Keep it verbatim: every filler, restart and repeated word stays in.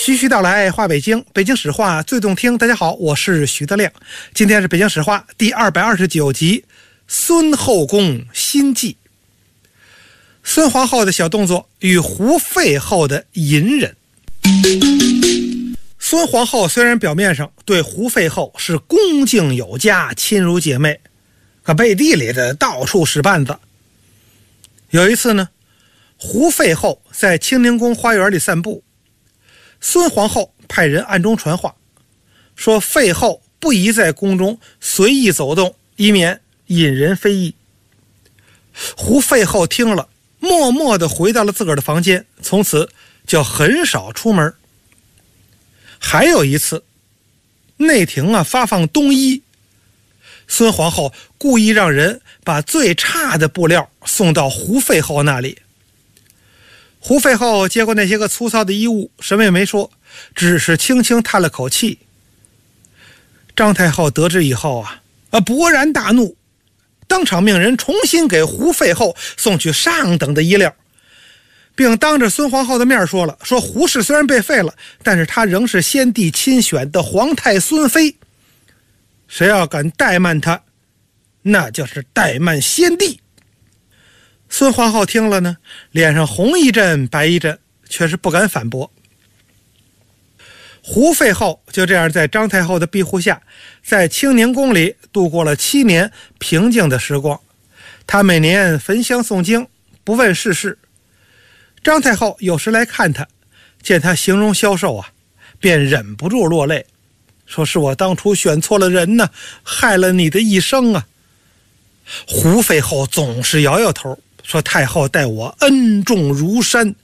徐徐道来话北京，北京史话最动听。大家好，我是徐德亮，今天是北京史话第二百二十九集，孙后宫心计。孙皇后的小动作与胡废后的隐忍。孙皇后虽然表面上对胡废后是恭敬有加，亲如姐妹，可背地里的到处使绊子。有一次呢，胡废后在清宁宫花园里散步，孙皇后派人暗中传话，说废后不宜在宫中随意走动，以免引人非议。胡废后听了，默默地回到了自个儿的房间，从此就很少出门。还有一次，内廷啊发放冬衣，孙皇后故意让人把最差的布料送到胡废后那里。胡废后接过那些个粗糙的衣物，什么也没说，只是轻轻叹了口气。张太后得知以后啊，啊勃然大怒，当场命人重新给胡废后送去上等的衣料，并当着孙皇后的面说了，说胡氏虽然被废了，但是她仍是先帝亲选的皇太孙妃，谁要敢怠慢她，那就是怠慢先帝。孙皇后听了呢，脸上红一阵白一阵，却是不敢反驳。胡废后就这样在张太后的庇护下，在清宁宫里度过了七年平静的时光。她每年焚香诵经，不问世事。张太后有时来看她，见她形容消瘦啊，便忍不住落泪，说是我当初选错了人呢，害了你的一生啊。胡废后总是摇摇头，说太后待我恩重如山，